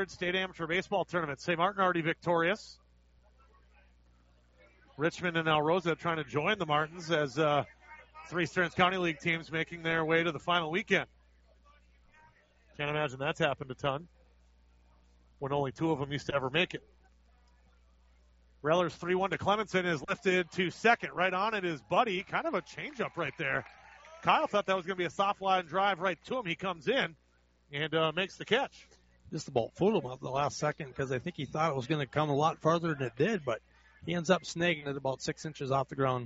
third state amateur baseball tournament. St. Martin already victorious. Richmond and Alrosa trying to join the Martins as three Stearns County League teams making their way to the final weekend. Can't imagine that's happened a ton when only two of them used to ever make it. Reller's 3-1 to Clemenson is lifted to second. Right on it is Buddy. Kind of a changeup right there. Kyle thought that was going to be a soft line drive right to him. He comes in and makes the catch. Just about fooled him up the last second because I think he thought it was going to come a lot farther than it did, but he ends up snagging it about 6 inches off the ground.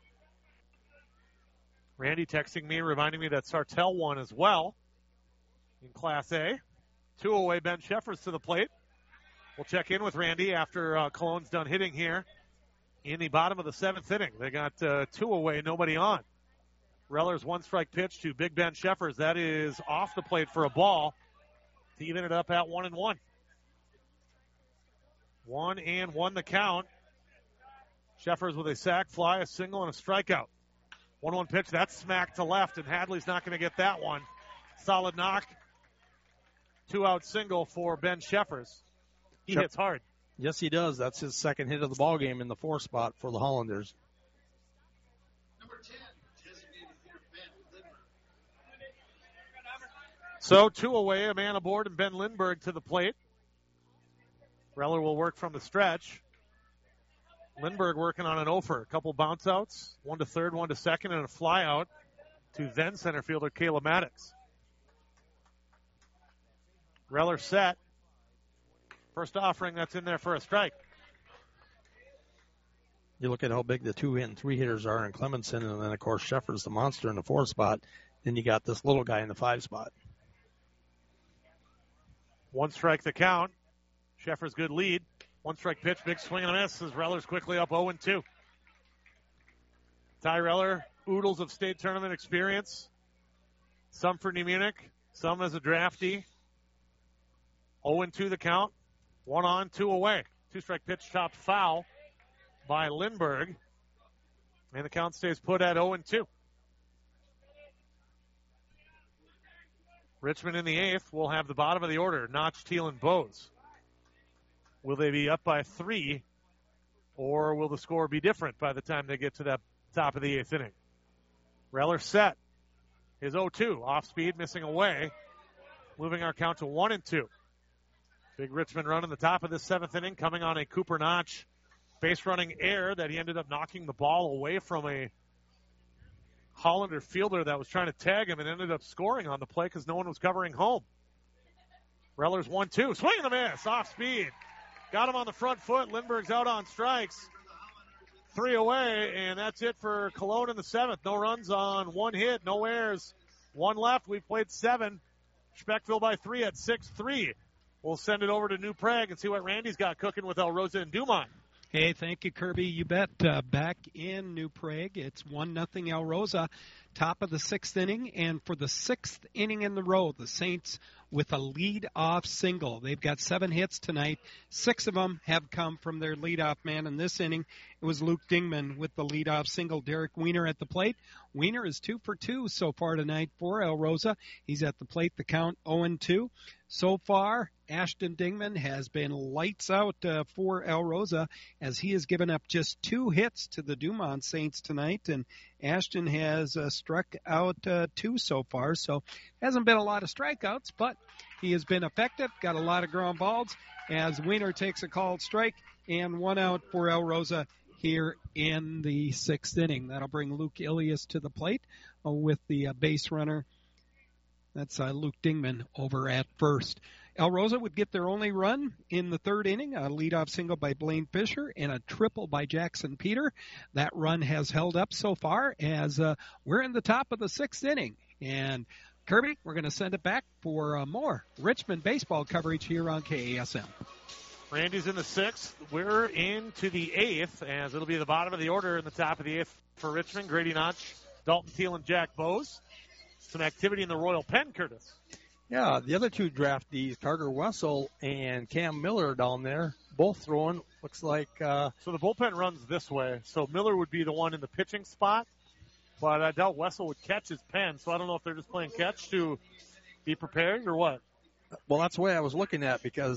Randy texting me, reminding me that Sartell won as well in Class A. 2 away, Ben Sheffers to the plate. We'll check in with Randy after Cologne's done hitting here in the bottom of the 7th inning. They got 2 away, nobody on. Reller's 1-strike pitch to Big Ben Sheffers. That is off the plate for a ball to even it up at 1-1. 1-1 the count. Sheffers with a sac fly, a single, and a strikeout. 1-1 pitch, that's smacked to left, and Hadley's not going to get that one. Solid knock. 2-out single for Ben Sheffers. He hits hard. Yes, he does. That's his second hit of the ball game in the 4 spot for the Hollanders. Number 10, designated hitter Ben Lindbergh. So 2 away, a man aboard, and Ben Lindbergh to the plate. Reller will work from the stretch. Lindbergh working on an offer. A couple bounce outs, 1 to third, 1 to second, and a fly out to then center fielder Kayla Maddox. Reller set. First offering that's in there for a strike. You look at how big the 2 and 3 hitters are in Clemenson, and then, of course, Sheffers the monster in the 4 spot. Then you got this little guy in the 5 spot. 1 strike the count. Sheffers good lead. 1-strike pitch, big swing and a miss as Reller's quickly up 0-2. Ty Reller, oodles of state tournament experience. Some for New Munich, some as a draftee. 0-2 the count. 1 on, 2 away. 2-strike pitch chopped foul by Lindbergh. And the count stays put at 0-2. Richmond in the 8th will have the bottom of the order. Notch, Teal, and Bose. Will they be up by 3, or will the score be different by the time they get to that top of the 8th inning? Reller set. His 0-2. Off speed, missing away. Moving our count to 1-2. Big Richmond run in the top of this 7th inning, coming on a Cooper Notch base running error that he ended up knocking the ball away from a Hollander fielder that was trying to tag him and ended up scoring on the play because no one was covering home. Reller's 1-2. Swing and a miss. Off speed. Got him on the front foot. Lindbergh's out on strikes. 3 away, and that's it for Cologne in the 7th. No runs on 1 hit, no errors. 1 left. We've played 7. Speckville by 3 at 6-3. We'll send it over to New Prague and see what Randy's got cooking with Alrosa and Dumont. Hey, thank you, Kirby. You bet. Back in New Prague, it's 1-0 Alrosa, top of the 6th inning. And for the 6th inning in the row, the Saints with a lead-off single. They've got 7 hits tonight. 6 of them have come from their leadoff man in this inning. It was Luke Dingman with the leadoff single. Derek Wiener at the plate. Wiener is 2 for 2 so far tonight for Alrosa. He's at the plate. The count 0-2. So far, Ashton Dingman has been lights out for Alrosa as he has given up just 2 hits to the Dumont Saints tonight, and Ashton has struck out 2 so far, so hasn't been a lot of strikeouts, but he has been effective, got a lot of ground balls as Wiener takes a called strike and 1 out for Alrosa here in the 6th inning. That'll bring Luke Ilias to the plate with the base runner. That's Luke Dingman over at first. Alrosa would get their only run in the 3rd inning, a leadoff single by Blaine Fisher and a triple by Jackson Peter. That run has held up so far as we're in the top of the 6th inning. And Kirby, we're going to send it back for more Richmond baseball coverage here on KASM. Randy's in the 6th. We're into the 8th, as it'll be the bottom of the order in the top of the 8th for Richmond. Grady Notch, Dalton Teal, and Jack Bose. Some activity in the Royal Pen, Curtis. Yeah, the other 2 draftees, Carter Wessel and Cam Miller down there, both throwing. Looks like... So the bullpen runs this way. So Miller would be the one in the pitching spot, but I doubt Wessel would catch his pen. So I don't know if they're just playing catch to be prepared or what. Well, that's the way I was looking at because